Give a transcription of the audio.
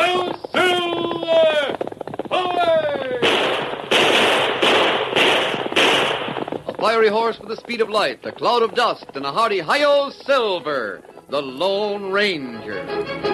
Ho, Silver! Away! A fiery horse with the speed of light, a cloud of dust, and a hearty Hi-Yo Silver, the Lone Ranger.